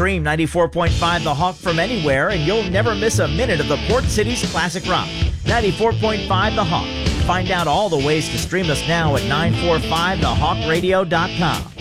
Stream 94.5 The Hawk from anywhere, and you'll never miss a minute of the Port City's classic rock. 94.5 The Hawk. Find out all the ways to stream us now at 945thehawkradio.com.